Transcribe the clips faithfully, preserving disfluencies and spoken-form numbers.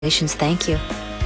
Thank you.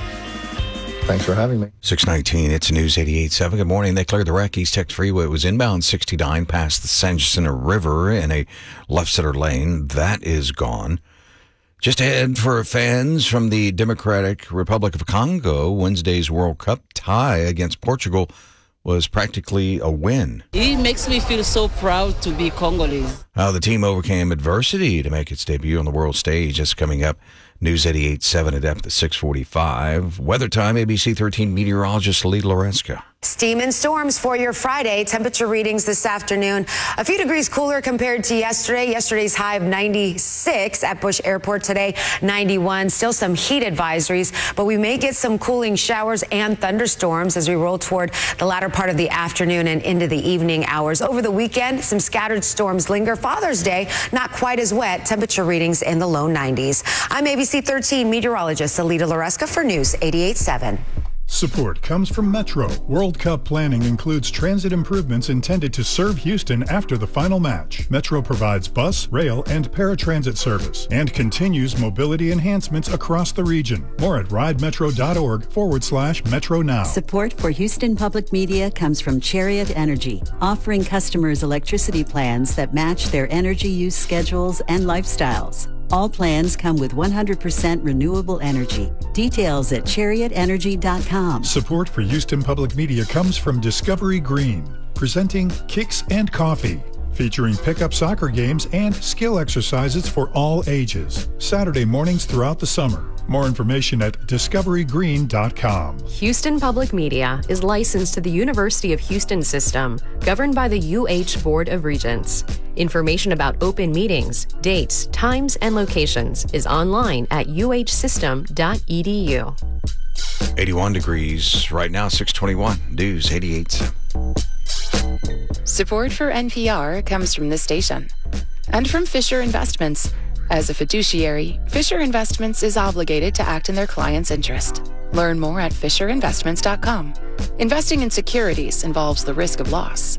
Thanks for having me. six nineteen, it's News eighty-eight point seven. Good morning. They cleared the wreck. East Texas Freeway was inbound sixty-nine past the San Jacinto River in a left center lane. That is gone. Just ahead for fans from the Democratic Republic of Congo, Wednesday's World Cup tie against Portugal was practically a win. It makes me feel so proud to be Congolese. How the team overcame adversity to make its debut on the world stage is coming up. News eighty-eight point seven at depth at six forty-five. Weather time, A B C thirteen meteorologist Lee Loreska. Steam and storms for your Friday. Temperature readings this afternoon. A few degrees cooler compared to yesterday. Yesterday's high of ninety-six at Bush Airport. Today, ninety-one. Still some heat advisories, but we may get some cooling showers and thunderstorms as we roll toward the latter part of the afternoon and into the evening hours. Over the weekend, some scattered storms linger. Father's Day, not quite as wet. Temperature readings in the low nineties. I'm A B C thirteen meteorologist Alita Loreska for News eighty-eight point seven. Support comes from Metro. World Cup planning includes transit improvements intended to serve Houston after the final match. Metro provides bus, rail, and paratransit service and continues mobility enhancements across the region. More at ridemetro.org forward slash Metro now. Support for Houston Public Media comes from Chariot Energy, offering customers electricity plans that match their energy use schedules and lifestyles. All plans come with one hundred percent renewable energy. Details at chariot energy dot com. Support for Houston Public Media comes from Discovery Green, presenting Kicks and Coffee, featuring pickup soccer games and skill exercises for all ages. Saturday mornings throughout the summer. More information at discovery green dot com. Houston Public Media is licensed to the University of Houston system, governed by the U H Board of Regents. Information about open meetings, dates, times, and locations is online at u h system dot e d u. eighty-one degrees right now, six twenty-one. News eighty-eight point seven. Support for N P R comes from this station and from Fisher Investments. As a fiduciary, Fisher Investments is obligated to act in their client's interest. Learn more at fisher investments dot com. Investing in securities involves the risk of loss.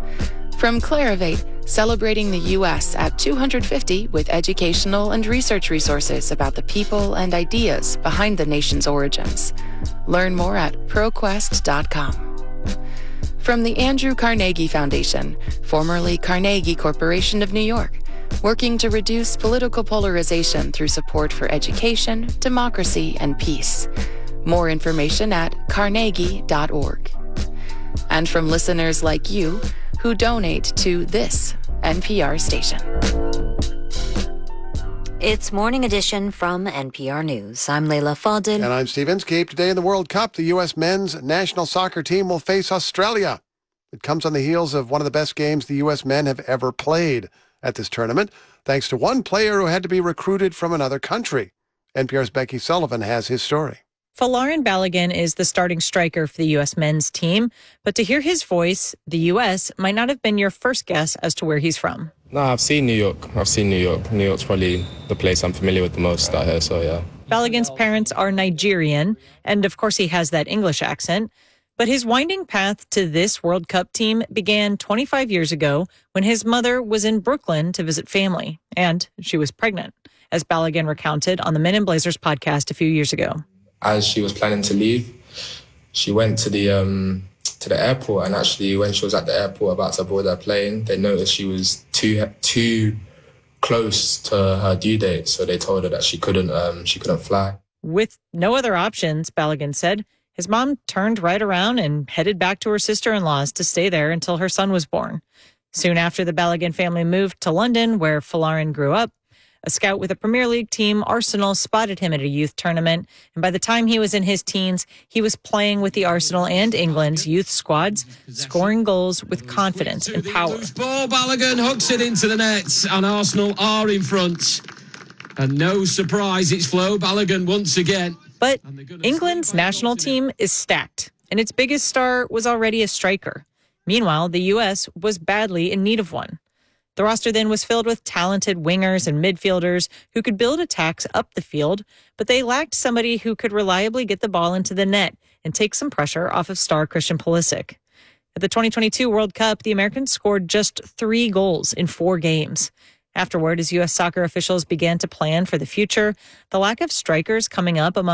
From Clarivate, celebrating the U S at two hundred fifty with educational and research resources about the people and ideas behind the nation's origins. Learn more at proquest dot com. From the Andrew Carnegie Foundation, formerly Carnegie Corporation of New York, working to reduce political polarization through support for education, democracy, and peace. More information at carnegie dot org. And from listeners like you who donate to this N P R station. It's Morning Edition from N P R News. I'm Layla Fadil. And I'm Steve Inskeep. Today in the World Cup, the U S men's national soccer team will face Australia. It comes on the heels of one of the best games the U S men have ever played at this tournament, thanks to one player who had to be recruited from another country. N P R's Becky Sullivan has his story. Folarin Balogun is the starting striker for the U S men's team, but to hear his voice, the U S might not have been your first guess as to where he's from. No, I've seen New York. I've seen New York. New York's probably the place I'm familiar with the most out here, so yeah. Balogun's parents are Nigerian, and of course he has that English accent. But his winding path to this World Cup team began twenty-five years ago when his mother was in Brooklyn to visit family, and she was pregnant, as Balogun recounted on the Men in Blazers podcast a few years ago. As she was planning to leave, she went to the um, to the airport, and actually when she was at the airport about to board her plane, they noticed she was too too close to her due date, so they told her that she couldn't um, she couldn't fly. With no other options, Balogun said, his mom turned right around and headed back to her sister-in-law's to stay there until her son was born. Soon after, the Balogun family moved to London, where Folarin grew up. A scout with a Premier League team, Arsenal, spotted him at a youth tournament, and by the time he was in his teens, he was playing with the Arsenal and England's youth squads, scoring goals with confidence and power. Ball, Balogun hooks it into the net, and Arsenal are in front. And no surprise, it's Flo Balogun once again. But England's national team is stacked, and its biggest star was already a striker. Meanwhile, the U S was badly in need of one. The roster then was filled with talented wingers and midfielders who could build attacks up the field, but they lacked somebody who could reliably get the ball into the net and take some pressure off of star Christian Pulisic. At the twenty twenty-two World Cup, the Americans scored just three goals in four games. Afterward, as U S soccer officials began to plan for the future, the lack of strikers coming up among